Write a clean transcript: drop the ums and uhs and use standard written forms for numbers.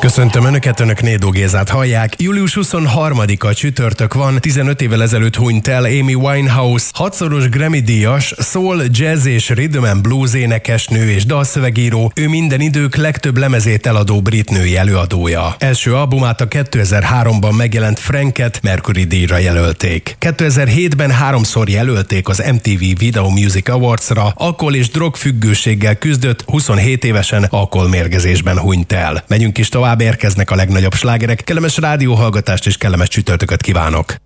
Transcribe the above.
Köszöntöm Önöket, Önök Nédó Gézát hallják. Július 23-a csütörtök van, 15 évvel ezelőtt hunyt el Amy Winehouse, 6-szoros Grammy-díjas, soul, jazz és rhythm and blues énekesnő és dalszövegíró, ő minden idők legtöbb lemezét eladó brit női előadója. Első albumát a 2003-ban megjelent Franket Mercury díjra jelölték. 2007-ben 3-szor jelölték az MTV Video Music Awards-ra, alkohol- és drogfüggőséggel küzdött, 27 évesen alkoholmérgezésben hunyt el. Megyünk is tovább, érkeznek a legnagyobb slágerek, kellemes rádióhallgatást és kellemes csütörtököt kívánok!